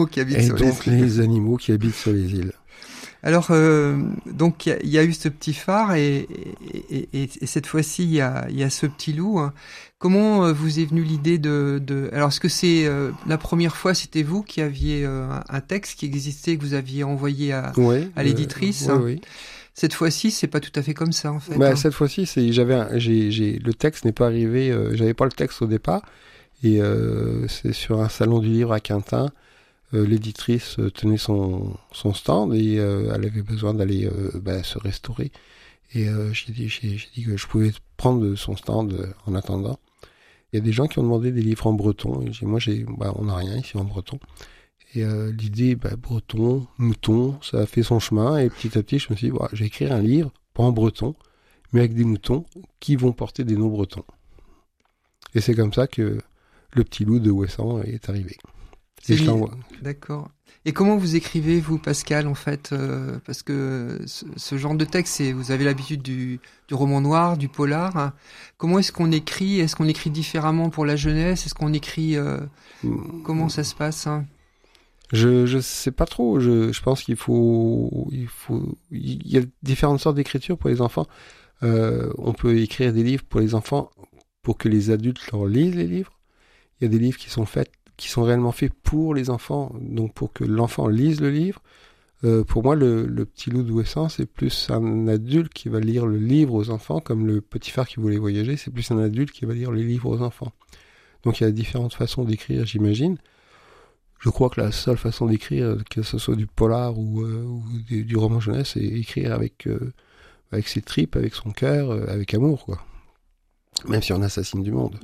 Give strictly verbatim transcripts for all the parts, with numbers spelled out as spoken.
animaux qui habitent Et sur les îles. donc les animaux qui habitent sur les îles. Alors, euh, donc il y, y a eu ce petit phare et, et, et, et cette fois-ci il y a, y a ce petit loup. Hein. Comment euh, vous est venue l'idée de, de... Alors, est-ce que c'est euh, la première fois, c'était vous qui aviez euh, un texte qui existait, que vous aviez envoyé à, ouais, à l'éditrice euh, hein. oui, oui. Cette fois-ci, c'est pas tout à fait comme ça, en fait. Bah, hein. cette fois-ci, c'est, j'avais, un, j'ai, j'ai, le texte n'est pas arrivé. Euh, j'avais pas le texte au départ, et euh, c'est sur un salon du livre à Quintin. Euh, l'éditrice euh, tenait son, son stand et euh, elle avait besoin d'aller euh, bah, se restaurer. Et euh, j'ai, dit, j'ai, j'ai dit que je pouvais prendre son stand euh, en attendant. Il y a des gens qui ont demandé des livres en breton. Et j'ai, moi, j'ai, bah, on n'a rien ici en breton. Et euh, l'idée, bah, breton, mouton, ça a fait son chemin. Et petit à petit, je me suis dit, bah, je vais écrire un livre, pas en breton, mais avec des moutons qui vont porter des noms bretons. Et c'est comme ça que le petit loup de Ouessant est arrivé. C'est Et je li- l'envoie. D'accord. Et comment vous écrivez, vous, Pascal, en fait euh, Parce que ce, ce genre de texte, c'est, vous avez l'habitude du, du roman noir, du polar. Hein. Comment est-ce qu'on écrit Est-ce qu'on écrit différemment pour la jeunesse Est-ce qu'on écrit... Euh, comment ça se passe hein Je je sais pas trop. Je je pense qu'il faut il faut il y a différentes sortes d'écriture pour les enfants. Euh, on peut écrire des livres pour les enfants pour que les adultes leur lisent les livres. Il y a des livres qui sont faits qui sont réellement faits pour les enfants, donc pour que l'enfant lise le livre. Euh, pour moi, le, le petit loup d'Ouessant, c'est plus un adulte qui va lire le livre aux enfants, comme le petit phare qui voulait voyager, c'est plus un adulte qui va lire les livres aux enfants. Donc il y a différentes façons d'écrire, j'imagine. Je crois que la seule façon d'écrire, que ce soit du polar ou, euh, ou du, du roman jeunesse, c'est écrire avec, euh, avec ses tripes, avec son cœur, euh, avec amour, quoi. Même si on assassine du monde.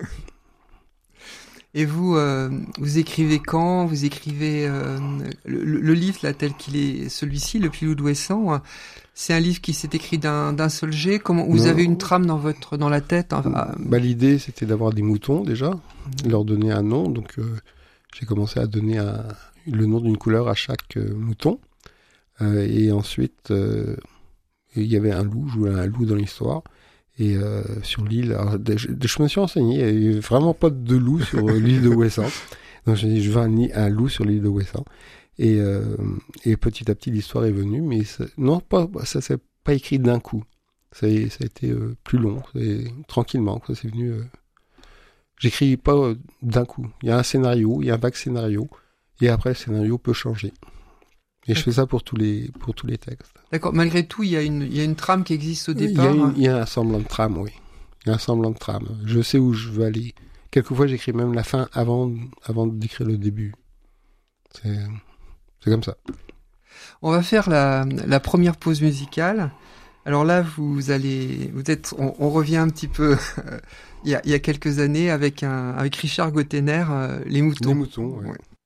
Et vous, euh, vous écrivez quand Vous écrivez euh, le, le livre là tel qu'il est, celui-ci, Le Petit Loup d'Ouessant. Hein, c'est un livre qui s'est écrit d'un, d'un seul jet. Comment vous Non. avez une trame dans votre dans la tête hein, ah, Bah, l'idée, c'était d'avoir des moutons déjà, leur donner un nom. Donc, euh, j'ai commencé à donner un, le nom d'une couleur à chaque euh, mouton. Euh, et ensuite, euh, il y avait un loup, je voulais un loup dans l'histoire. Et euh, sur l'île, alors, je, je me suis renseigné, il n'y avait vraiment pas de loup sur euh, l'île de Ouessant. Donc je me suis dit, je veux un, un loup sur l'île de Ouessant. Et, euh, et petit à petit, l'histoire est venue, mais ça, non, pas, ça s'est pas écrit d'un coup. Ça, ça a été euh, plus long, c'est, tranquillement, ça c'est venu... Euh... J'écris pas euh, d'un coup. Il y a un scénario, il y a un vague scénario, et après, le scénario peut changer. Et je fais ça pour tous les, pour tous les textes. D'accord. Malgré tout, il y a une, il y a une trame qui existe au Il y, départ. a une, hein. il y a un semblant de trame, oui. Il y a un semblant de trame. Je sais où je veux aller. Quelquefois, j'écris même la fin avant, avant d'écrire le début. C'est, c'est comme ça. On va faire la, la première pause musicale. Alors là, vous allez, vous êtes, on, on revient un petit peu il y a, il y a quelques années avec un, avec Richard Gottener, euh, Les Moutons. Les moutons, ouais. Ouais.